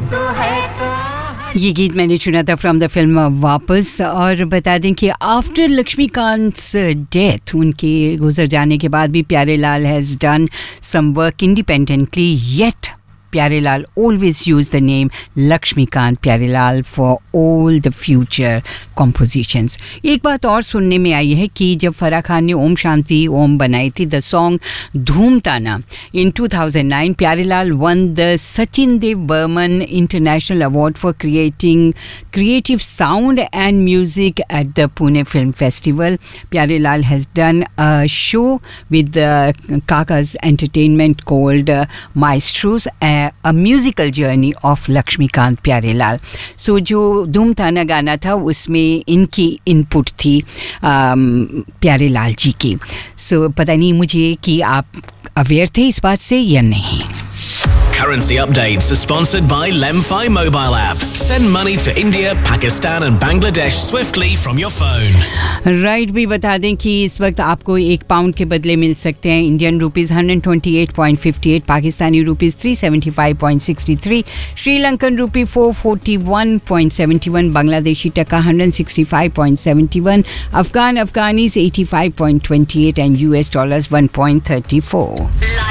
ये गीत मैंने चुना था फ्रॉम द फिल्म वापस। और बता दें कि आफ्टर लक्ष्मीकांत्स डेथ, उनके गुजर जाने के बाद भी Pyarelal has done some work independently, yet Pyarelal always used the name Lakshmikant Pyarelal for all the future compositions. एक बात और सुनने में आई है कि जब फराह खान ने ओम शांति ओम बनाई थी, द सॉन्ग धूम ताना, in 2009 Pyarelal won the Sachin Dev Burman International Award for creating creative sound and music at the Pune Film Festival. Pyarelal has done a show with the Kakas Entertainment called Maestros, a musical journey of Lakshmikant Pyarelal. So जो धूम ताना गाना था उसमें इनकी input थी प्यारेलाल जी की. So पता नहीं मुझे कि आप अवेयर थे इस बात से या नहीं. Currency updates are sponsored by Lemfi mobile app. Send money to India, Pakistan and Bangladesh swiftly from your phone. Right भी बता दें कि इस वक्त आपको एक पाउंड के बदले मिल सकते हैं Indian rupees 128.58, Pakistani rupees 375.63, Sri Lankan रुपी 441.71, बांग्लादेशी टका 165.71, Afghanis 85.28 and US dollars 1.34.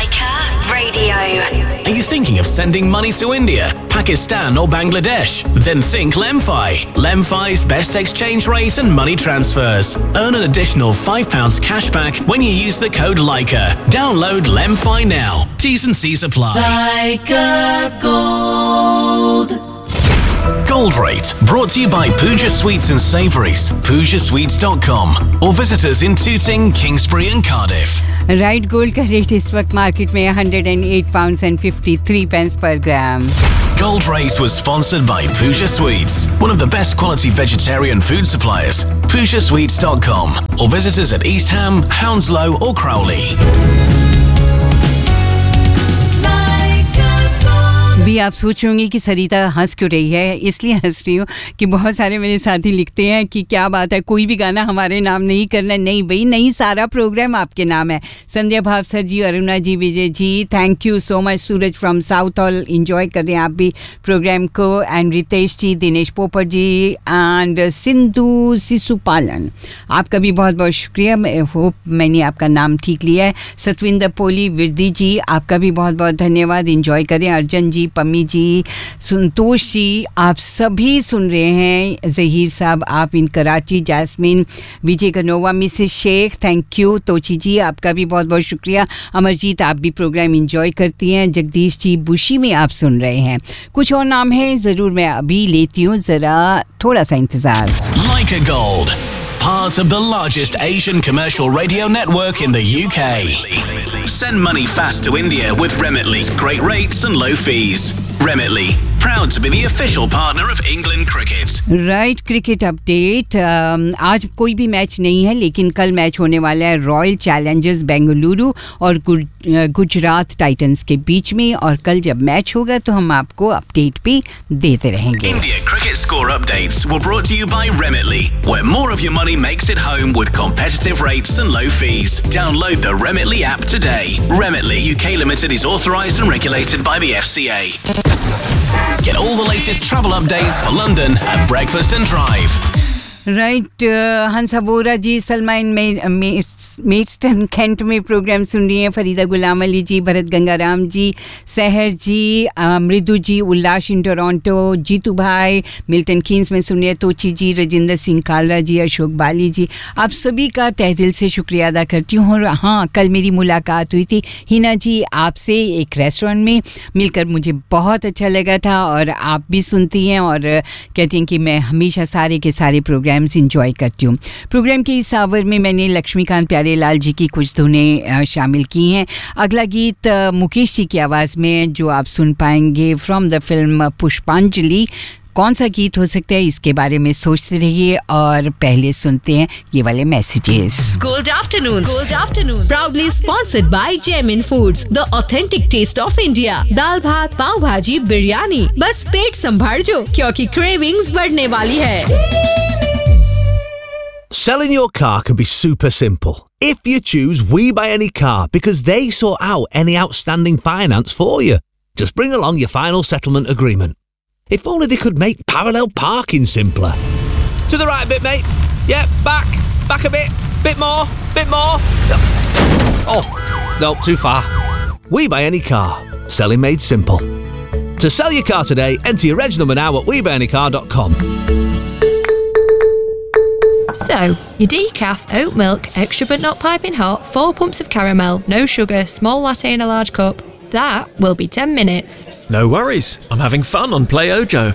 Are you thinking of sending money to India, Pakistan or Bangladesh? Then think Lemfi. Lemfi's best exchange rate and money transfers. Earn an additional £5 cashback when you use the code LICA. Download Lemfi now. T's and C's apply. Leica Gold. Gold Rate, brought to you by Pooja Sweets and Savouries, PoojaSweets.com, or visit us in Tooting, Kingsbury and Cardiff. Right gold का rate इस वक्त market में £108.53 per gram. Gold Rate was sponsored by Pooja Sweets, one of the best quality vegetarian food suppliers. PoojaSweets.com, or visit us at East Ham, Hounslow or Crowley. भी आप सोच होंगे कि सरिता हंस क्यों रही है. इसलिए हंस रही हूँ कि बहुत सारे मेरे साथी लिखते हैं कि क्या बात है, कोई भी गाना हमारे नाम नहीं करना. नहीं भाई नहीं, सारा प्रोग्राम आपके नाम है. संध्या भावसर जी, अरुणा जी, Vijay ji, thank you so much. Suraj from south hall, enjoy कर रहे हैं आप भी प्रोग्राम को. एंड रितेश जी, दिनेश पोपट जी एंड सिंधु शिशुपालन, आपका भी बहुत बहुत शुक्रिया. मैं होप मैंने आपका नाम ठीक लिया है. सतविंदर पोली, विरदी जी, आपका भी बहुत बहुत धन्यवाद. इंजॉय करें. अर्जन जी, पम्मी जी, संतोष जी, आप सभी सुन रहे हैं. जहीर साहब आप इन Karachi, jasmine, Vijay कनोवा, Mrs Sheikh, thank you. तोची जी, आपका भी बहुत बहुत शुक्रिया. अमरजीत, आप भी प्रोग्राम एंजॉय करती हैं. जगदीश जी, बुशी में आप सुन रहे हैं. कुछ और नाम है ज़रूर मैं अभी लेती हूँ, ज़रा थोड़ा सा इंतज़ार. Leica Gold, part of the largest Asian commercial radio network in the UK. Send money fast to India with Remitly. Great rates and low fees. Remitly, proud to be the official partner of England Cricket. Right, cricket update. आज कोई भी match नहीं है, लेकिन कल match होने वाला है रॉयल चैलेंजर्स बेंगलुरु और गुजरात टाइटंस के बीच में. और कल जब मैच होगा तो हम आपको अपडेट भी देते रहेंगे. India cricket score updates were brought to you by Remitly, where more of your money makes it home with competitive rates and low fees. Download the Remitly app today. Remitly UK Limited is authorised and regulated by the FCA. Get all the latest travel updates for London at Breakfast and Drive. Right, Hansa Bora ji, Salman मेडस्टन cantt में programme सुन रही हैं. फरीदा गुलाम अली जी, भरत गंगाराम जी, सहर जी, मृदु जी, उल्लास in Toronto, Jitu भाई Milton Keynes में सुन रहे हैं. तोची जी, राजेंद्र सिंह कालरा जी, अशोक बाली जी, आप सभी का तहे दिल से शुक्रिया अदा करती हूँ. और हाँ, कल मेरी मुलाकात हुई थी हिना जी आपसे एक रेस्टोरेंट में, मिलकर मुझे बहुत अच्छा लगा था. और आप भी सुनती हैं और कहती हैं कि मैं हमेशा सारे के सारे प्रोग्राम इंजॉय करती हूँ. प्रोग्राम के इस आवर में मैंने लक्ष्मीकांत प्यारेलाल जी की कुछ धुनें शामिल की हैं. अगला गीत मुकेश जी की आवाज़ में जो आप सुन पाएंगे फ्रॉम द फिल्म पुष्पांजलि. कौन सा गीत हो सकता है इसके बारे में सोचते रहिए और पहले सुनते हैं ये वाले messages. Gold Afternoons proudly sponsored by Jamin Foods, the authentic taste of India. दाल भात, पाव भाजी, बिरयानी, बस पेट संभाल जो क्योंकि क्रेविंग्स बढ़ने वाली है. Selling your car can be super simple if you choose We Buy Any Car, because they sort out any outstanding finance for you. Just bring along your final settlement agreement. If only they could make parallel parking simpler. To the right a bit, mate. Yeah, back a bit. Bit more. Oh, no, too far. We Buy Any Car. Selling made simple. To sell your car today, enter your reg number now at WeBuyAnyCar.com. So, your decaf, oat milk, extra but not piping hot, 4 pumps of caramel, no sugar, small latte in a large cup. That will be 10 minutes. No worries. I'm having fun on Play Ojo.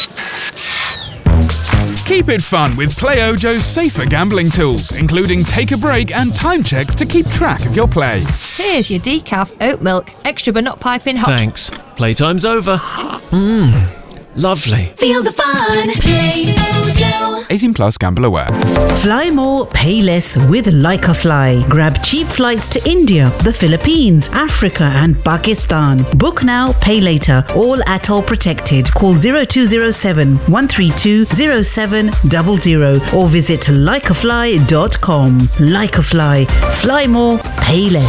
Keep it fun with Play Ojo's safer gambling tools, including take a break and time checks to keep track of your play. Here's your decaf, oat milk, extra but not piping hot. Thanks. Playtime's over. Lovely. Feel the fun. Play Ojo. 18 plus, gamble aware. Fly more, pay less with Like a Fly. Grab cheap flights to India, the Philippines, Africa and Pakistan. Book now, pay later. All atoll protected. Call 0207 132 0700 or visit likeafly.com. Like a Fly. Fly more, pay less.